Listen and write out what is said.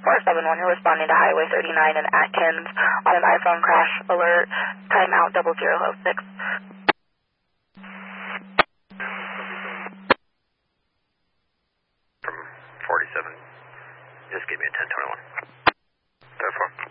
471, you're responding to Highway 39 in Atkins on an iPhone crash alert, timeout 0006. 47, just give me a 1021. 10-4.